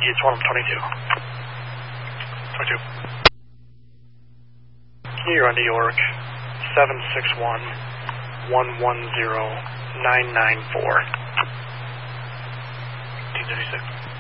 It's 122. 22. You're on New York, 761-110-994. 1836.